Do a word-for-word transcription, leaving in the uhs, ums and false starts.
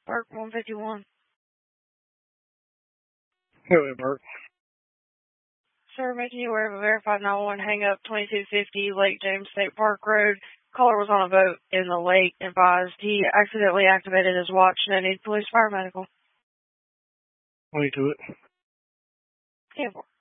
Park one fifty-one. Go ahead, Mark. Sir, making you aware of a verified nine one one hang-up, twenty-two fifty Lake James State Park Road. Caller was on a boat in the lake. Advised he accidentally activated his watch. No need police fire medical. twenty-two it. ten four.